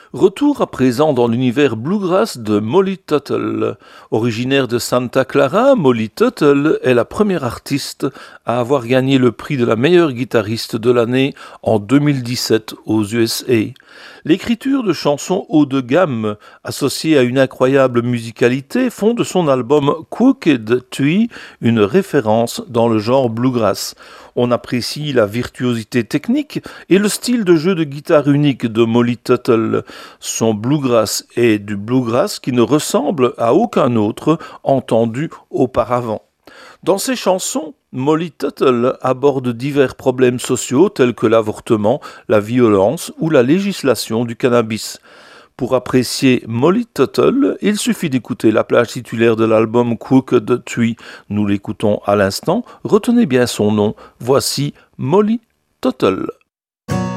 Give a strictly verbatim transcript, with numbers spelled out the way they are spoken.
Retour à présent dans l'univers bluegrass de Molly Tuttle. Originaire de Santa Clara, Molly Tuttle est la première artiste à avoir gagné le prix de la meilleure guitariste de l'année en deux mille dix-sept aux U S A. L'écriture de chansons haut de gamme, associée à une incroyable musicalité, font de son album Crooked Tree une référence dans le genre bluegrass. On apprécie la virtuosité technique et le style de jeu de guitare unique de Molly Tuttle. Son bluegrass est du bluegrass qui ne ressemble à aucun autre entendu auparavant. Dans ses chansons, Molly Tuttle aborde divers problèmes sociaux tels que l'avortement, la violence ou la législation du cannabis. Pour apprécier Molly Tuttle, il suffit d'écouter la plage titulaire de l'album Crooked Tree. Nous l'écoutons à l'instant. Retenez bien son nom. Voici Molly Tuttle.